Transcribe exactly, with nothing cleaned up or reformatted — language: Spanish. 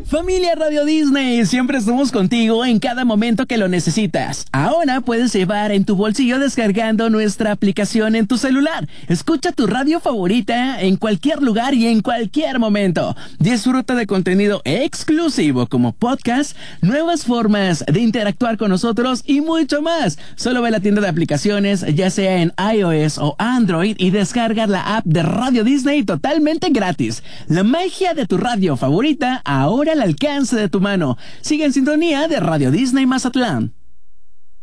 Familia Radio Disney, siempre estamos contigo en cada momento que lo necesitas. Ahora puedes llevar en tu bolsillo descargando nuestra aplicación en tu celular. Escucha tu radio favorita en cualquier lugar y en cualquier momento. Disfruta de contenido exclusivo como podcast, nuevas formas de interactuar con nosotros y mucho más. Solo ve a la tienda de aplicaciones, ya sea en iOS o Android, y descarga la app de Radio Disney totalmente gratis. La magia de tu radio favorita ahora al alcance de tu mano. Sigue en sintonía de Radio Disney Mazatlán.